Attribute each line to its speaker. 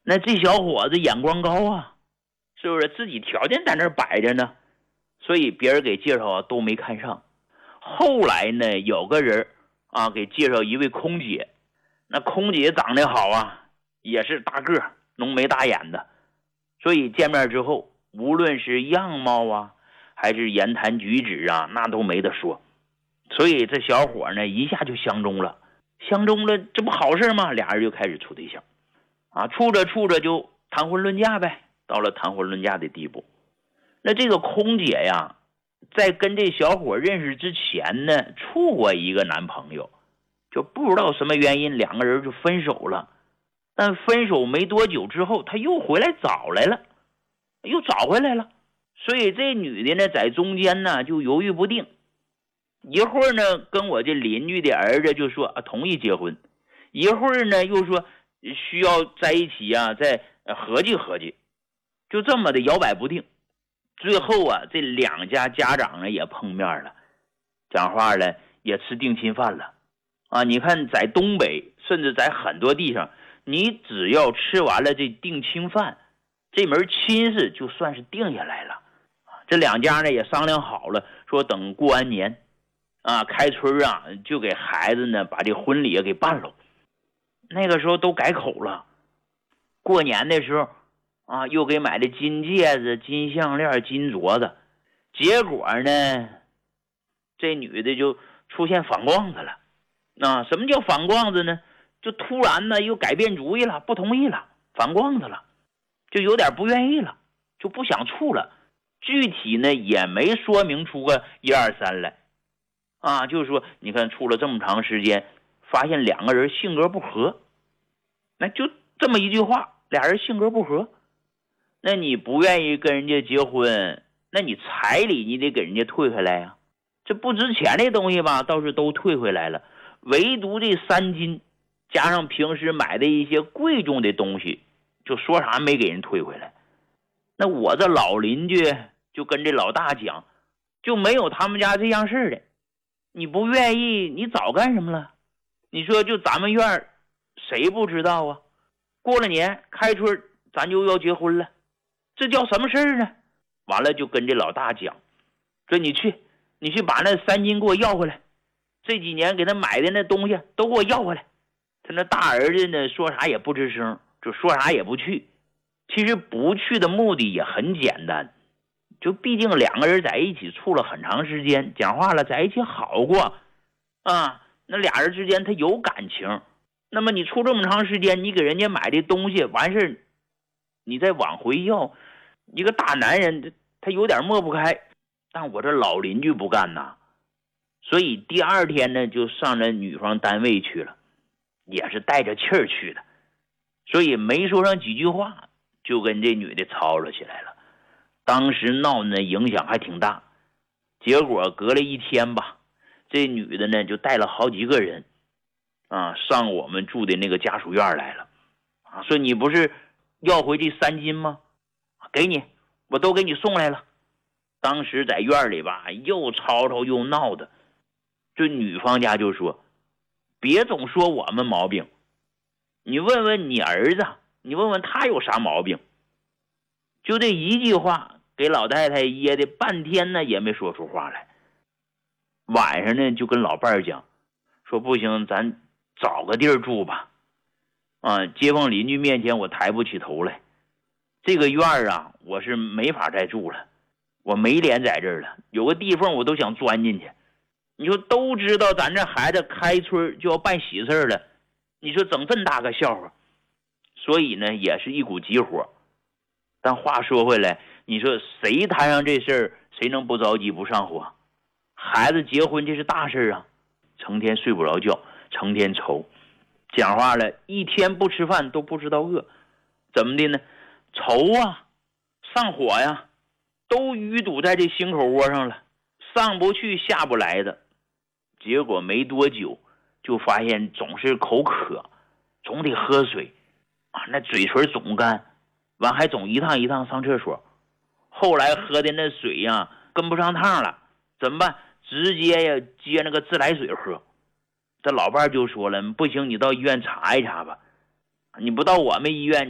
Speaker 1: 那这小伙子眼光高啊，是不是自己条件在那儿摆着呢？所以别人给介绍啊都没看上。后来呢，有个人啊给介绍一位空姐，那空姐长得好啊，也是大个浓眉大眼的，所以见面之后，无论是样貌啊，还是言谈举止啊，那都没得说。所以这小伙呢，一下就相中了，这不好事吗？俩人就开始处对象啊，处着处着就谈婚论嫁呗，到了谈婚论嫁的地步。那这个空姐呀，在跟这小伙认识之前呢，处过一个男朋友，就不知道什么原因，两个人就分手了。但分手没多久之后，他又回来找来了，又找回来了。所以这女的呢，在中间呢就犹豫不定，一会儿呢跟我这邻居的儿子就说同意结婚，一会儿呢又说需要在一起啊，再合计合计，就这么的摇摆不定。最后啊，这两家家长呢也碰面了，讲话了，也吃定亲饭了啊！你看在东北，甚至在很多地方，你只要吃完了这定亲饭，这门亲事就算是定下来了。这两家呢也商量好了，说等过完年啊，开春啊，就给孩子呢把这婚礼给办了。那个时候都改口了，过年的时候啊，又给买的金戒指、金项链、金镯子。结果呢，这女的就出现反光子了。啊，什么叫反光子呢？就突然呢又改变主意了，不同意了，反光子了，就有点不愿意了，就不想处了。具体呢也没说明出个1、2、3来啊，就是说你看处了这么长时间，发现两个人性格不合，那就这么一句话，俩人性格不合，那你不愿意跟人家结婚，那你彩礼你得给人家退回来呀。这不值钱的东西吧，倒是都退回来了，唯独这3金加上平时买的一些贵重的东西，就说啥没给人退回来。那我这老邻居就跟这老大讲，就没有他们家这样事的。你不愿意，你早干什么了？你说就咱们院谁不知道啊？过了年开春咱就要结婚了，这叫什么事儿呢？完了就跟这老大讲，说你去把那3金给我要回来，这几年给他买的那东西都给我要回来。他那大儿子呢说啥也不吱声，就说啥也不去。其实不去的目的也很简单，就毕竟两个人在一起处了很长时间，讲话了在一起好过啊，那俩人之间他有感情。那么你处这么长时间，你给人家买的东西完事你再往回要，一个大男人他有点抹不开。但我这老邻居不干呐，所以第2天呢就上那女方单位去了，也是带着气儿去的，所以没说上几句话就跟这女的吵了起来了。当时闹呢影响还挺大，结果隔了1天吧，这女的呢就带了好几个人啊上我们住的那个家属院来了啊，说你不是要回这3金吗？给你，我都给你送来了。当时在院里吧，又吵吵又闹的，这女方家就说，别总说我们毛病，你问问你儿子，你问问他有啥毛病。就这一句话给老太太噎的半天呢也没说出话来。晚上呢就跟老伴儿讲，说不行，咱找个地儿住吧啊，街坊邻居面前我抬不起头来，这个院啊我是没法再住了，我没脸在这儿了，有个地缝我都想钻进去。你说都知道咱这孩子开春就要办喜事了，你说整这么大个笑话。所以呢也是一股急火。但话说回来，你说谁摊上这事儿，谁能不着急不上火？孩子结婚这是大事啊，成天睡不着觉，成天愁，讲话了一天不吃饭都不知道饿。怎么的呢？愁啊，上火呀，都淤堵在这心口窝上了，上不去下不来的。结果没多久就发现总是口渴，总得喝水啊，那嘴唇总干，完还总一趟一趟上厕所。后来喝的那水呀跟不上趟了，怎么办？直接呀接那个自来水喝。这老伴就说了，不行你到医院查一查吧，你不到我们医院